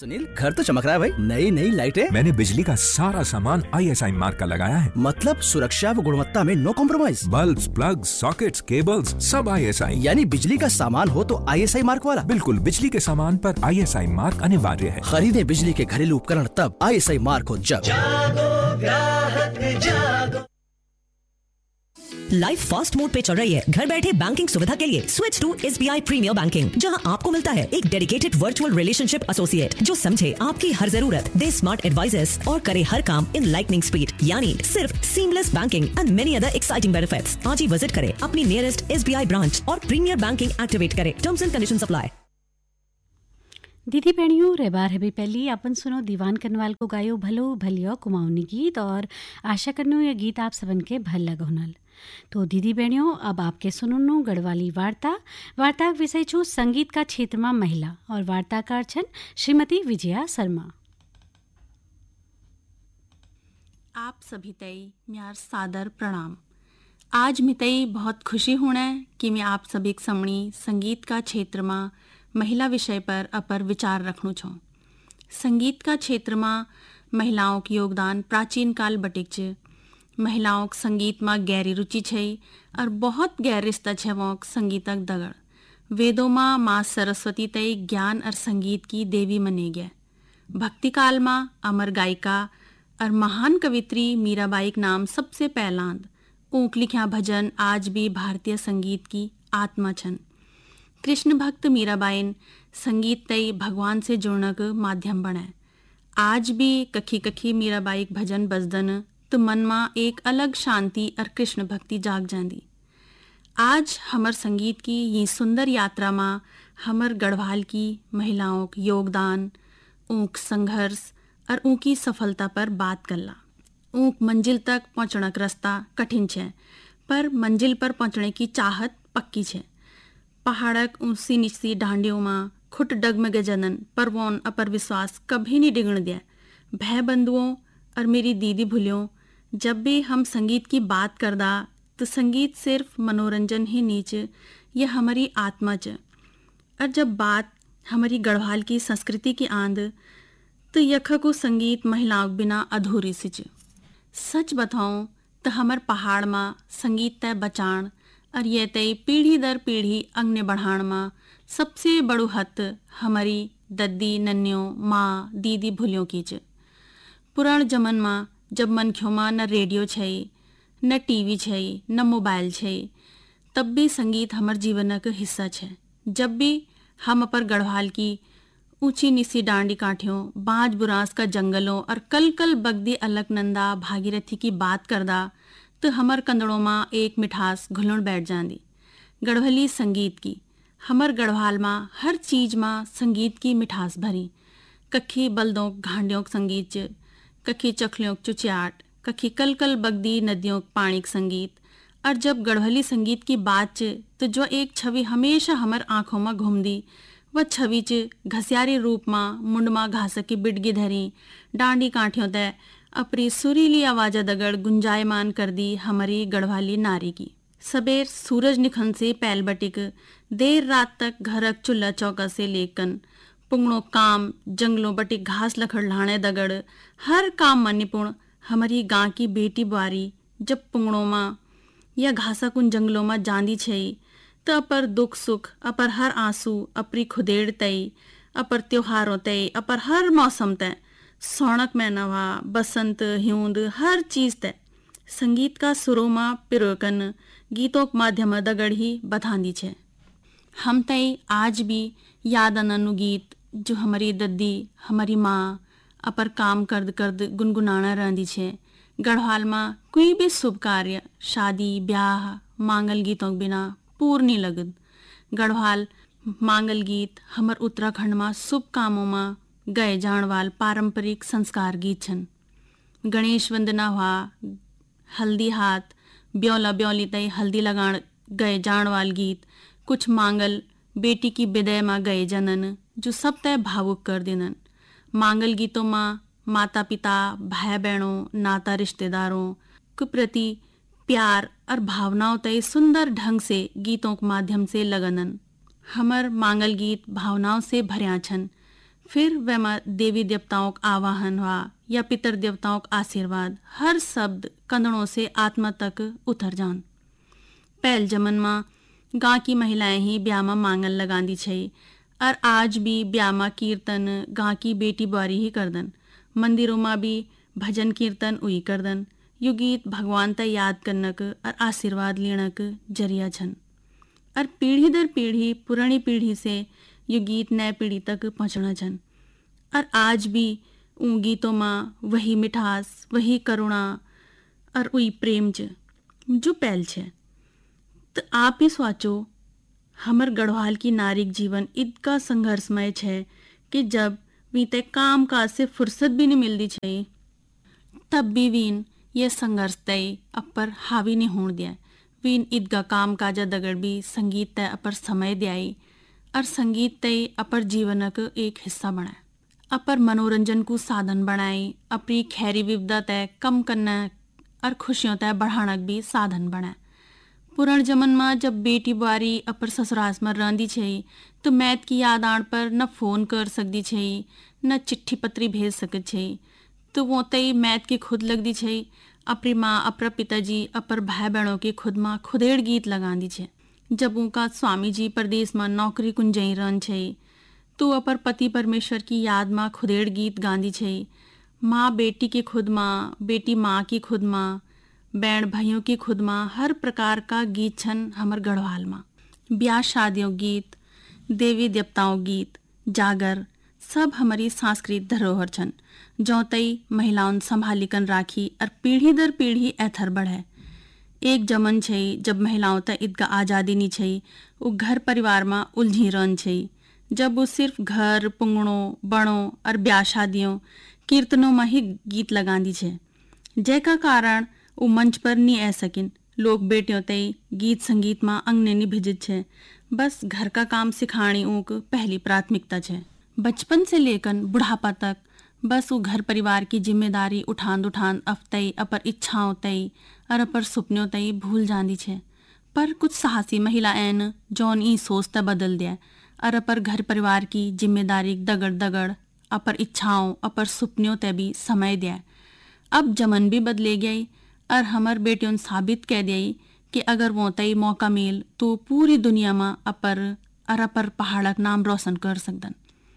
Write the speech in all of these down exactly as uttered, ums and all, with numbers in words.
सुनील, घर तो चमक रहा है भाई। नई नई लाइटें। मैंने बिजली का सारा सामान आई एस आई मार्क का लगाया है। मतलब सुरक्षा व गुणवत्ता में no compromise. Bulbs, plugs, sockets, cables सब आई एस आई। यानी बिजली का सामान हो तो आई एस आई मार्क वाला। बिल्कुल, बिजली के सामान पर आई एस आई मार्क अनिवार्य है। खरीदे बिजली के घरेलू उपकरण तब आई एस आई मार्क हो जब। जागो ग्राहक जागो। लाइफ फास्ट मोड पे चल रही है। घर बैठे बैंकिंग सुविधा के लिए switch to S B I premiere banking, जहां आपको मिलता है एक डेडिकेटेड वर्चुअल रिलेशनशिप एसोसिएट जो समझे आपकी हर जरूरत, दे स्मार्ट एडवाइजर्स और करे हर काम इन लाइटनिंग स्पीड। यानी सिर्फ seamless banking and many other exciting benefits. आज ही विजिट करें अपनी nearest S B I branch और प्रीमियर बैंकिंग एक्टिवेट करें। Terms and conditions apply. दीदी भेणियों रेबार है पहली अपन सुनो दीवान कनवाल को गायो भलो भलियो कुमाऊनी गीत, और आशा करनो ये गीत आप सबन के भल लगोनल। तो दीदी भेणियों अब आपके सुनो गढ़वाली वार्ता। वार्ता विषय छू संगीत का क्षेत्र में महिला, और वार्ताकार छन श्रीमती विजया शर्मा। आप सभी तई म्यार सादर प्रणाम। आज मितई बहुत खुशी होना है कि मैं आप सभी समणी संगीत का क्षेत्र में महिला विषय पर अपर विचार रखणु छूँ। संगीत का क्षेत्र में महिलाओं के योगदान प्राचीन काल बटिक छ। महिलाओं के संगीत में गहरी रुचि छै और बहुत गहर रिश्ता छै वो संगीतक दगड़। वेदों में माँ सरस्वती तय ज्ञान और संगीत की देवी मने गया। भक्ति काल में अमर गायिका और महान कवित्री मीराबाई के नाम सबसे पहलांद। ऊँक लिख्या भजन आज भी भारतीय संगीत की आत्मा छन। कृष्ण भक्त मीराबाईन संगीत तय भगवान से जुड़ने का माध्यम बने। आज भी कखी कखी मीराबाई भजन बजदन तो मन में एक अलग शांति और कृष्ण भक्ति जाग जाती। आज हमर संगीत की ये सुंदर यात्रा में हमर गढ़वाल की महिलाओं के योगदान, ऊँक संघर्ष और ऊँकी सफलता पर बात करला। ऊँक मंजिल तक पहुँचने का रास्ता कठिन है, पर मंजिल पर पहुँचने की चाहत पक्की है। पहाड़क ऊंची निचली ढांडियों में खुट डगमगे जनन पर वोन अपर विश्वास कभी नहीं डिगण दिया। भय बंधुओं और मेरी दीदी भूलियों, जब भी हम संगीत की बात करदा तो संगीत सिर्फ मनोरंजन ही नीचे, यह हमारी आत्मा च। और जब बात हमारी गढ़वाल की संस्कृति की आंद तो यख को संगीत महिलाओं बिना अधूरी सी च। सच बताऊं तो हमार पहाड़ में संगीत तय बचाण और ये तय पीढ़ी दर पीढ़ी अंगने बढ़ाण में सबसे बड़ो हथ हमारी दद्दी नन्यों माँ दीदी भूलियों की च। पुराण जमन में जब मनख्यों में न रेडियो छै, न टीवी छै, न मोबाइल छै, तब भी संगीत हमार जीवन का हिस्सा छै। जब भी हम अपर गढ़वाल की ऊंची निसी डांडी काठियों, बाज बुरास का जंगलों और कल कल बगदी अलकनंदा भागीरथी की बात करदा तो हमार कंदड़ों में एक मिठास घुलण बैठ जाती। गढ़वाली संगीत की हमार गढ़वाल में हर चीज में संगीत की मिठास भरी। कखी बल्दों घांडियों संगीत च, कखी चखलियों चुचियाट, कखी कल कल बगदी नदियों पानी संगीत। और जब गढ़वाली संगीत की बात च तो जो एक छवि हमेशा हमार आंखों में घूमदी, वह छवि च घसियारी रूप में मुंड में घास की बिडगी धरी डांडी काठियों तय अपनी सुरीली आवाजा दगड़ गुंजायमान कर दी हमारी गढ़वाली नारी की। सबेर सूरज निखन से पैल बटिक देर रात तक घरक चूल्हा चौका से लेकन पुंगड़ों काम जंगलों बटी घास लखड़लाने दगड़ हर काम में निपुण हमारी गांव की बेटी बुआरी जब पुंगड़ों में या घासा कुन जंगलों में जांदी छई तो अपर दुख सुख, अपर हर आंसू, अपरी खुदेड़ तय, अपर त्योहारों तय, अपर हर मौसम तय, सौणक में नवा बसंत हिउंद हर चीज तय संगीत का सुरों में पिरोकन गीतों के माध्यम दगड़ ही बधांदी छे। हम तय आज भी याद अननु गीत जो हमारी दद्दी हमारी माँ अपर काम करद करद गुनगुनाना रहती छे। गढ़वाल में कोई भी शुभ कार्य, शादी ब्याह मांगल गीतों के बिना पूर्ण नहीं लगद। गढ़वाल मांगल गीत हमर उत्तराखंड में शुभ कामों में गए जान वाल पारंपरिक संस्कार गीत छन। गणेश वंदना हुआ, हल्दी हाथ, ब्योला ब्योली तय हल्दी लगाण गए जान वाल गीत, कुछ मांगल बेटी की विदाई में गए जनन जो सब तय भावुक कर देनन। मांगल गीतों में माता पिता, भाई बहनों, नाता रिश्तेदारों के प्रति प्यार और भावनाओं तय सुंदर ढंग से गीतों के माध्यम से लगनन। हमर मांगल गीत भावनाओं से भर्या छन। फिर वह देवी देवताओं का आवाहन हुआ या पितर देवताओं का आशीर्वाद, हर शब्द कंदड़ों से आत्मा तक उतर जान। पहल जमन में गाँव की महिलाएं ही ब्याह में मांगल लगांदी छै और आज भी ब्याह में कीर्तन गाँव की बेटी बुआरी ही करदन। मंदिरों में भी भजन कीर्तन उही करदन। यु गीत भगवान त याद करनक और आशीर्वाद लेनक जरिया छन और पीढ़ी दर पीढ़ी पुरानी पीढ़ी से यु गीत नए पीढ़ी तक पहुँचना छन और आज भी उन गीतों में वही मिठास, वही करुणा और वही प्रेम च जो पहल छे। तो आप ही सोचो, हमर गढ़वाल की नारिक जीवन इतना संघर्षमय छे कि जब वीते काम काज से फुर्सत भी नहीं मिलती छे, तब भी वीन ये संघर्ष तय अपर हावी नहीं होने दिया। वीन ईदगा काम काजा दगड़ भी संगीत तय अपर समय दियाई और संगीत तय अपर जीवन का एक हिस्सा बनाए, अपर मनोरंजन को साधन बनाए, अपनी खैरी विविधता तय कम करना और खुशियों तय बढ़ाना भी साधन बनाए। पुरान जमन में जब बेटी बुआरी अपर ससुरास में रहंदी छे तो मैत की याद आण पर न फोन कर सकती छे न चिट्ठी पत्री भेज सकत छे, तो वो तई मैत की खुद लगती छे। अपनी माँ, अपर पिताजी, अपर भाई बहनों के खुद माँ खुदेड़ गीत लगांदी छे। जब उनका स्वामी जी प्रदेश में नौकरी कुंजई रहन छे तो अपर पति परमेश्वर की याद माँ खुदेड़ गीत गांदी छे। माँ बेटी की खुद माँ, बेटी माँ की खुद माँ, बहन भाइयों की खुद माँ, हर प्रकार का गीत छन हमर गढ़वाल माँ। ब्याह शादियों गीत, देवी देवताओं गीत, जागर सब हमारी सांस्कृतिक धरोहर छन जो तई महिलाओं संभालिकन राखी और पीढ़ी दर पीढ़ी ऐथर बढ़े। एक जमन छे जब महिलाओं तक इतका आज़ादी नहीं छे, वो घर परिवार में उलझी रहन छे। जब वो सिर्फ घर पुंगड़ों बड़ों और ब्याह शादियों कीर्तनों में ही गीत लगांदी छे, जैका कारण वो मंच पर नहीं आ सकिन। लोग बेटियों तई गीत संगीत में अंग नहीं भिजित छे, बस घर का काम सिखानी ऊक पहली प्राथमिकता छे। बचपन से लेकर बुढ़ापा तक बस वो घर परिवार की जिम्मेदारी उठान उठान अफतई अपर इच्छाओं तई और अपर सुपनों तई भूल जांदी छे। पर कुछ साहसी महिला ऐन जौन ई सोचता बदल दिया और अपर घर परिवार की जिम्मेदारी दगड़ दगड़ अपर इच्छाओं अपर सुपनों तय भी समय दिया। अब जमन भी बदले गई और हमर बेटियों साबित कह दिया कि अगर वो तई मौका मिल तो पूरी दुनिया में अपर और अपर पहाड़क नाम रोशन कर सकदन।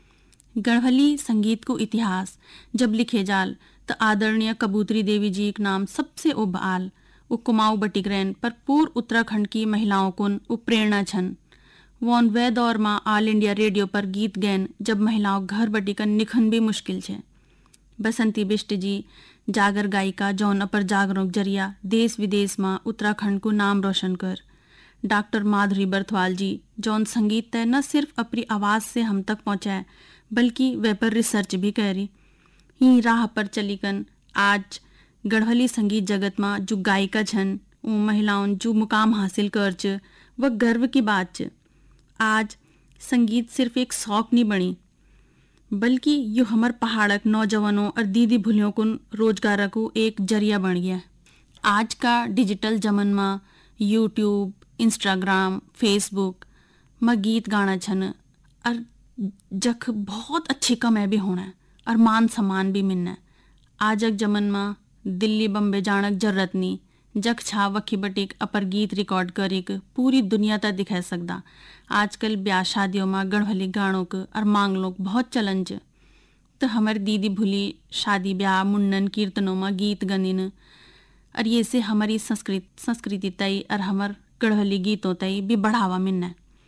गढ़वाली संगीत को इतिहास जब लिखे जाल तो आदरणीय कबूतरी देवी जी का नाम सबसे उबाल उ कुमाऊं बटिकरैन पर पूर्व उत्तराखंड की महिलाओं को प्रेरणा छन। वोन वे दौर में ऑल इंडिया रेडियो पर गीत गैन जब महिलाओं घर बटिकन निखन भी मुश्किल छे। बसंती बिष्ट जी जागर गायिका जौन अपर जागरों जरिया देश विदेश में उत्तराखंड को नाम रोशन कर। डॉक्टर माधुरी बर्थवाल जी जौन संगीत तय न सिर्फ अपनी आवाज़ से हम तक पहुँचाए बल्कि वे पर रिसर्च भी करी। ही राह पर चलीकन आज गढ़वाली संगीत जगत में जो गायिका छन वो महिलाओं जो मुकाम हासिल कर च वह गर्व की बात च। आज संगीत सिर्फ एक शौक नहीं बनी बल्कि यो हमर पहाड़क नौजवानों और दीदी भूलियों को रोजगार को एक जरिया बन गया। आज का डिजिटल जमन में यूट्यूब, इंस्टाग्राम, फेसबुक में गीत गाना छन और जख बहुत अच्छी कमाई भी होना और मान सम्मान भी मिलना। आजक जमन में दिल्ली बम्बे जाणक जरूरत नहीं, जख छा वखी बटिक अपर गीत रिकॉर्ड करिक पूरी दुनिया तक दिखा सकदा। आजकल ब्याह शादियों में गढ़वाली गानों के और मांगलों बहुत चलन च। तो हमारी दीदी भूली शादी ब्याह मुंडन कीर्तनों में गीत गनिन और ये से हमारी संस्कृति संस्कृति तय और हमार गढ़वाली गीतों तय भी बढ़ावा मिलना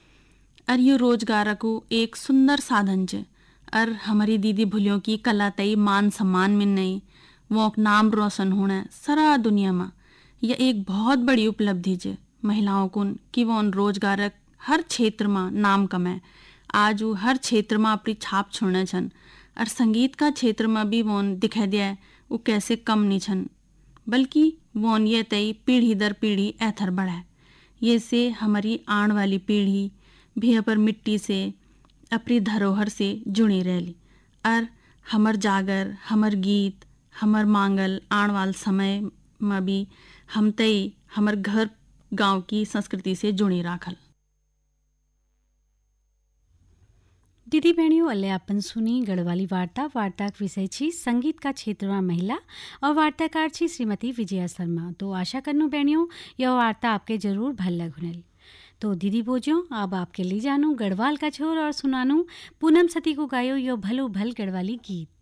और ये रोजगार को एक सुंदर साधन च। और हमारी दीदी भूलियों की कला तय मान सम्मान मिलना, वो नाम रोशन होना सारा दुनिया में यह एक बहुत बड़ी उपलब्धि च महिलाओं को कि वो रोजगार हर क्षेत्र में नाम कमाए। आज वो हर क्षेत्र में अपनी छाप छोड़ना छन और संगीत का क्षेत्र में भी वो दिखा दिया वो कैसे कम नहीं छन बल्कि वो ये तय पीढ़ी दर पीढ़ी ऐथर बढ़ा। ये से हमारी आने वाली पीढ़ी भी अपर मिट्टी से अपनी धरोहर से जुड़ी रहली और हमर जागर हमर गीत हमर मांगल आने वाल समय में भी हम तय हमर घर गांव की संस्कृति से जुड़ी राखल। दीदी बहनियों अल्ले अपन सुनी गढ़वाली वार्ता वार्ता का विषय छी संगीत का क्षेत्र में महिला और वार्ताकार छी श्रीमती विजया शर्मा। तो आशा करनू बहनियों यह वार्ता आपके जरूर भल लगुनल। तो दीदी बोझो अब आपके लिए जानू गढ़वाल का छोर और सुनानू पूनम सती को गायो यो भलो भल गढ़वाली गीत।